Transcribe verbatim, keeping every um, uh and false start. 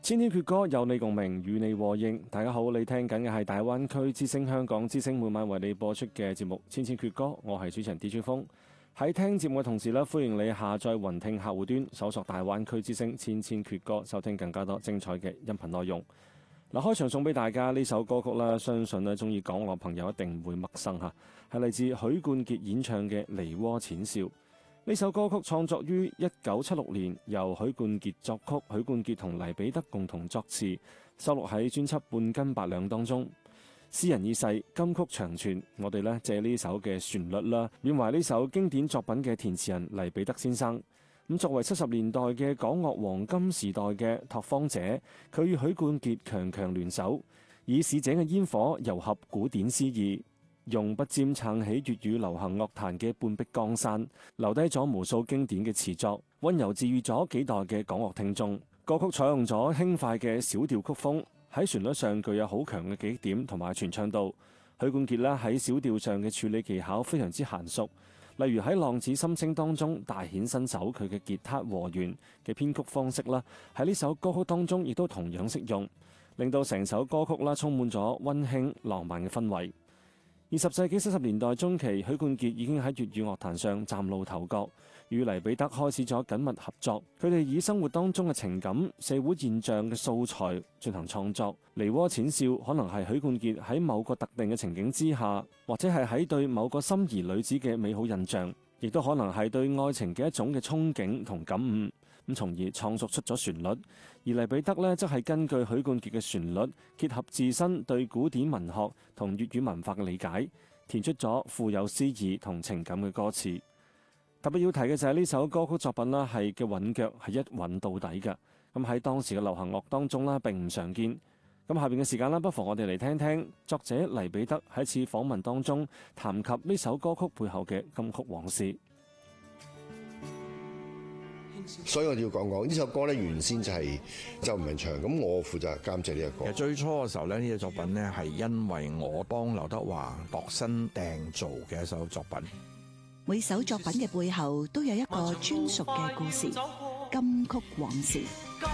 千千闕歌有你共鳴，與你和應。大家好，你聽緊嘅係大灣區之聲香港之聲每晚為你播出嘅節目《千千闕歌》，我係主持人 D J 風。喺聽節目嘅同時咧，歡迎你下載雲聽客戶端，搜索大灣區之聲千千闕歌，收聽更加多精彩嘅音頻內容。嗱，開場送俾大家呢首歌曲啦，相信咧中意港樂朋友一定唔會陌生吓，係嚟自許冠傑演唱嘅《梨渦淺笑》。呢首歌曲創作於一九七六年，由許冠傑作曲，許冠傑同黎彼得共同作詞，收錄喺專輯《半斤八兩》當中。詩人已逝，金曲長存，我哋呢借呢首嘅旋律啦，緬懷呢首經典作品嘅填詞人黎彼得先生。咁作為七十年代嘅港樂黃金時代嘅拓荒者，佢與許冠傑強強聯手，以使者嘅煙火糅合古典詩意，用筆尖撐起粵語流行樂壇嘅半壁江山，留低咗無數經典嘅詞作，溫柔治癒咗幾代嘅港樂聽眾。歌曲採用咗輕快嘅小調曲風，喺旋律上具有好強嘅記憶點同埋傳唱度。許冠傑咧喺小調上嘅處理技巧非常之嫻熟，例如喺《浪子心聲》當中大顯身手，佢嘅吉他和弦嘅編曲方式啦，喺呢首歌曲當中亦都同樣適用，令到成首歌曲啦充滿咗溫馨浪漫嘅氛圍。二十世紀七十年代中期，許冠傑已經喺粵語樂壇上嶄露頭角，與黎彼得開始咗緊密合作。佢哋以生活當中嘅情感、社會現象嘅素材進行創作。梨渦淺笑可能係許冠傑喺某個特定嘅情景之下，或者係喺對某個心儀女子嘅美好印象，亦都可能係對愛情嘅一種嘅憧憬同感悟，咁從而創作出咗旋律。而黎彼得呢，則係根據許冠傑嘅旋律，結合自身對古典文學同粵語文化嘅理解，填出咗富有詩意同情感嘅歌詞。特別要提嘅就係呢首歌曲作品啦，係嘅韻腳係一韻到底嘅。咁喺當時嘅流行樂當中啦，並唔常見。咁下邊嘅時間啦，不妨我哋嚟聽聽作者黎彼得喺次訪問當中談及呢首歌曲背後嘅金曲往事。 所以我要講講呢首歌咧，原先就係周文唱，咁我負責監製呢個歌。 其實最初嘅時候咧，呢個作品咧係因為我幫劉德華度身訂造嘅一首作品。 每首作品嘅背後都有一個專屬嘅故事，金曲往事。